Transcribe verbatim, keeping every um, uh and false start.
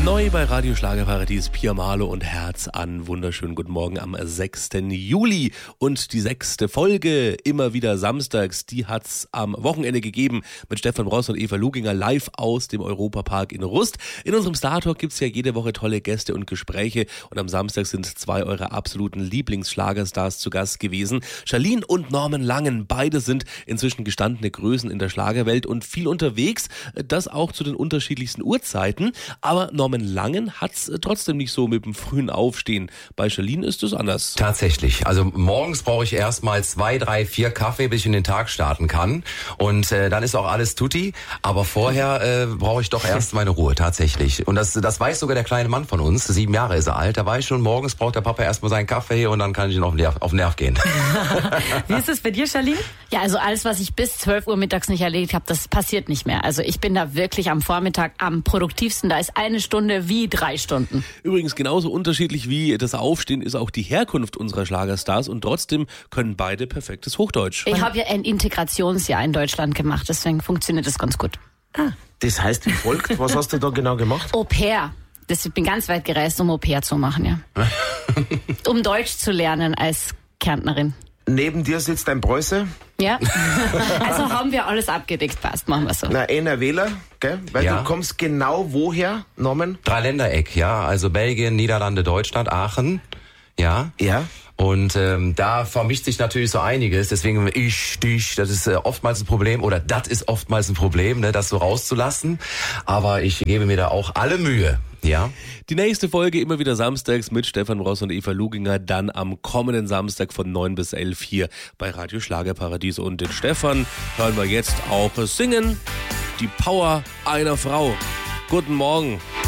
Neu bei Radio Schlagerparadies, Pia Marlo und Herz an. Wunderschönen guten Morgen am sechsten Juli. Und die sechste Folge, immer wieder samstags, die hat's am Wochenende gegeben mit Stefan Ross und Eva Luginger live aus dem Europapark in Rust. In unserem Star-Talk gibt's ja jede Woche tolle Gäste und Gespräche. Und am Samstag sind zwei eurer absoluten Lieblingsschlagerstars zu Gast gewesen. Charlene und Norman Langen, beide sind inzwischen gestandene Größen in der Schlagerwelt und viel unterwegs. Das auch zu den unterschiedlichsten Uhrzeiten. Aber Norman Langen hat's trotzdem nicht so mit dem frühen Aufstehen. Bei Charlene ist es anders. Tatsächlich. Also morgens brauche ich erstmal zwei, drei, vier Kaffee, bis ich in den Tag starten kann. Und äh, dann ist auch alles tutti. Aber vorher äh, brauche ich doch erst meine Ruhe, tatsächlich. Und das, das weiß sogar der kleine Mann von uns. Sieben Jahre ist er alt. Da weiß schon, morgens braucht der Papa erstmal seinen Kaffee und dann kann ich ihn auf den Nerv, auf den Nerv gehen. Wie ist es bei dir, Charlene? Ja, also alles, was ich bis zwölf Uhr mittags nicht erledigt habe, das passiert nicht mehr. Also ich bin da wirklich am Vormittag am produktivsten. Da ist eine Stunde wie drei Stunden. Übrigens genauso unterschiedlich wie das Aufstehen ist auch die Herkunft unserer Schlagerstars und trotzdem können beide perfektes Hochdeutsch. Ich habe ja ein Integrationsjahr in Deutschland gemacht, deswegen funktioniert das ganz gut. Ah. Das heißt wie folgt, was hast du da genau gemacht? Au pair. Das, ich bin ganz weit gereist, um Au pair zu machen, ja. Um Deutsch zu lernen als Kärntnerin. Neben dir sitzt ein Preuße. Ja, also haben wir alles abgedeckt, passt, machen wir so. Na, einer Wähler, gell? Weil Ja. du kommst genau woher, Norman? Dreiländereck, ja. Also Belgien, Niederlande, Deutschland, Aachen. Ja. Ja. Und ähm, da vermischt sich natürlich so einiges. Deswegen ich, dich, das ist äh, oftmals ein Problem. Oder das ist oftmals ein Problem, ne, das so rauszulassen. Aber ich gebe mir da auch alle Mühe. Ja. Die nächste Folge immer wieder samstags mit Stefan Ross und Eva Luginger, dann am kommenden Samstag von neun bis elf hier bei Radio Schlagerparadies. Und den Stefan hören wir jetzt auch singen. Die Power einer Frau. Guten Morgen.